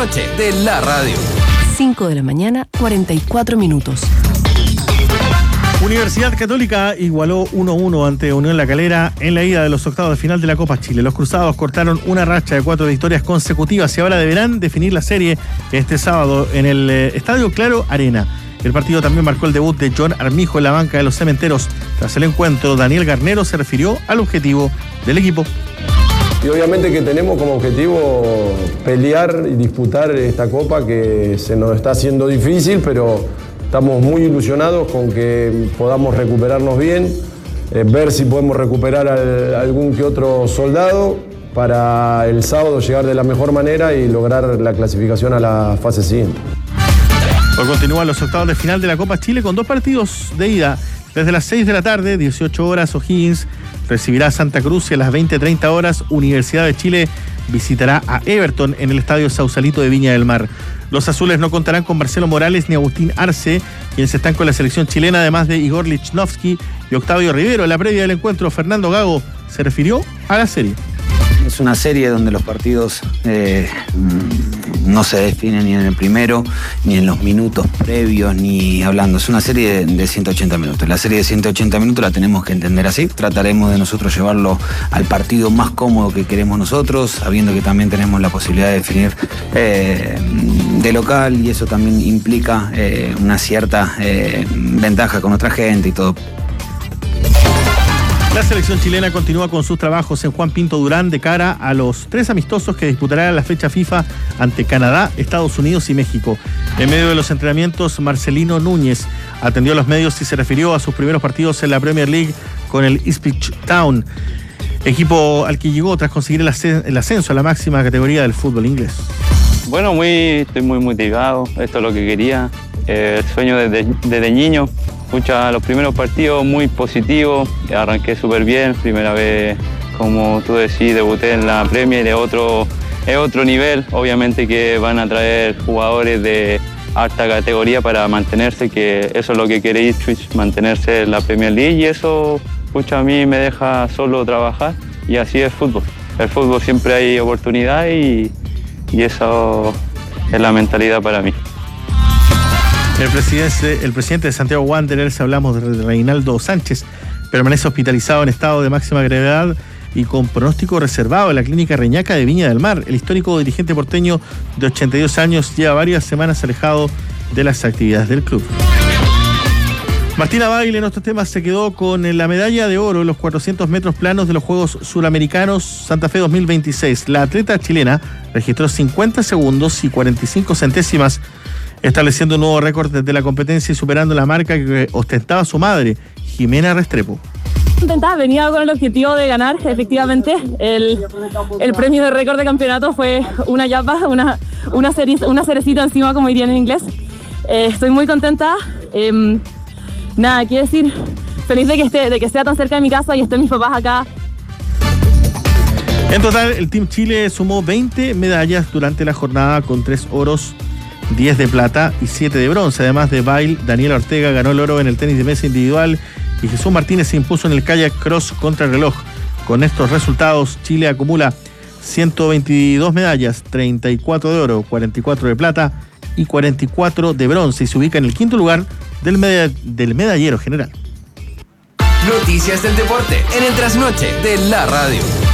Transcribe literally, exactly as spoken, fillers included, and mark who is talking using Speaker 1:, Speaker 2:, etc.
Speaker 1: Noche de la radio.
Speaker 2: cinco de la mañana, cuarenta y cuatro minutos.
Speaker 3: Universidad Católica igualó uno a uno ante Unión La Calera en la ida de los octavos de final de la Copa Chile. Los cruzados cortaron una racha de cuatro victorias consecutivas y ahora deberán definir la serie este sábado en el eh, Estadio Claro Arena. El partido también marcó el debut de John Armijo en la banca de los Cementeros. Tras el encuentro, Daniel Garnero se refirió al objetivo del equipo.
Speaker 4: Y obviamente que tenemos como objetivo pelear y disputar esta Copa que se nos está haciendo difícil, pero estamos muy ilusionados con que podamos recuperarnos bien, eh, ver si podemos recuperar al, algún que otro soldado para el sábado llegar de la mejor manera y lograr la clasificación a la fase siguiente.
Speaker 3: Hoy continúan los octavos de final de la Copa Chile con dos partidos de ida. Desde las seis de la tarde, dieciocho horas, O'Higgins recibirá a Santa Cruz y a las veinte treinta horas, Universidad de Chile visitará a Everton en el Estadio Sausalito de Viña del Mar. Los azules no contarán con Marcelo Morales ni Agustín Arce, quienes están con la selección chilena, además de Igor Lichnowsky y Octavio Rivero. En la previa del encuentro, Fernando Gago se refirió a la serie.
Speaker 5: Es una serie donde los partidos eh, no se definen ni en el primero, ni en los minutos previos, ni hablando. Es una serie de, de ciento ochenta minutos. La serie de ciento ochenta minutos la tenemos que entender así. Trataremos de nosotros llevarlo al partido más cómodo que queremos nosotros, sabiendo que también tenemos la posibilidad de definir eh, de local, y eso también implica eh, una cierta eh, ventaja con otra gente y todo.
Speaker 3: La selección chilena continúa con sus trabajos en Juan Pinto Durán de cara a los tres amistosos que disputarán la fecha FIFA ante Canadá, Estados Unidos y México. En medio de los entrenamientos, Marcelino Núñez atendió a los medios y se refirió a sus primeros partidos en la Premier League con el Ipswich Town, equipo al que llegó tras conseguir el ascenso a la máxima categoría del fútbol inglés.
Speaker 6: Bueno, muy, estoy muy motivado, esto es lo que quería, eh, el sueño desde, desde niño. Escucha, los primeros partidos muy positivos, arranqué súper bien, primera vez, como tú decís, debuté en la Premier, es otro, es otro nivel, obviamente que van a traer jugadores de alta categoría para mantenerse, que eso es lo que quiere Ipswich, mantenerse en la Premier League, y eso, escucha, a mí me deja solo trabajar, y así es fútbol. El fútbol siempre hay oportunidad y, y eso es la mentalidad para mí.
Speaker 3: El presidente, el presidente de Santiago Wanderers, hablamos de Reinaldo Sánchez, permanece hospitalizado en estado de máxima gravedad y con pronóstico reservado en la clínica Reñaca de Viña del Mar. El histórico dirigente porteño de ochenta y dos años lleva varias semanas alejado de las actividades del club. Martina Baile en otros temas se quedó con la medalla de oro en los cuatrocientos metros planos de los Juegos Suramericanos Santa Fe dos mil veintiséis. La atleta chilena registró cincuenta segundos y cuarenta y cinco centésimas, estableciendo un nuevo récord desde la competencia y superando la marca que ostentaba su madre, Jimena Restrepo.
Speaker 7: Contenta, venía con el objetivo de ganar, efectivamente. El, el premio de récord de campeonato fue una yapa, una, una, ceriza, una cerecita encima, como dirían en inglés. Eh, estoy muy contenta. Eh, nada, quiero decir, feliz de que, esté, de que esté tan cerca de mi casa y estén mis papás acá.
Speaker 3: En total, el Team Chile sumó veinte medallas durante la jornada con tres oros, diez de plata y siete de bronce. Además de Bail, Daniela Ortega ganó el oro en el tenis de mesa individual y Jesús Martínez se impuso en el kayak cross contra reloj. Con estos resultados, Chile acumula ciento veintidós medallas, treinta y cuatro de oro, cuarenta y cuatro de plata y cuarenta y cuatro de bronce, y se ubica en el quinto lugar del, meda- del medallero general.
Speaker 1: Noticias del deporte en el trasnoche de la radio.